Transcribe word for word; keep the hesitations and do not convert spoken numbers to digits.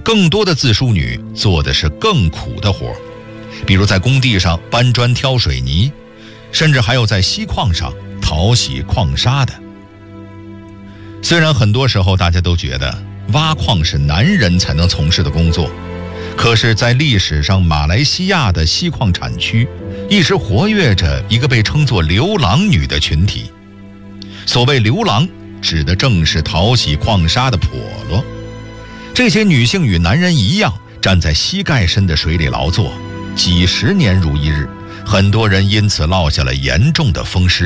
更多的自梳女做的是更苦的活，比如在工地上搬砖挑水泥，甚至还有在锡矿上淘洗矿砂的。虽然很多时候大家都觉得挖矿是男人才能从事的工作，可是在历史上，马来西亚的锡矿产区一直活跃着一个被称作流浪女的群体。所谓流浪，指的正是淘洗矿砂的婆罗。这些女性与男人一样，站在膝盖深的水里劳作，几十年如一日，很多人因此落下了严重的风湿